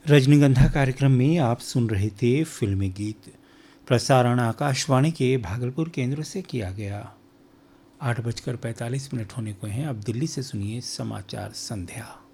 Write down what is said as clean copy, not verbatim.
रजनीगंधा कार्यक्रम में आप सुन रहे थे फिल्मी गीत। प्रसारण आकाशवाणी के भागलपुर केंद्र से किया गया। 8:45 होने को हैं। अब दिल्ली से सुनिए समाचार संध्या।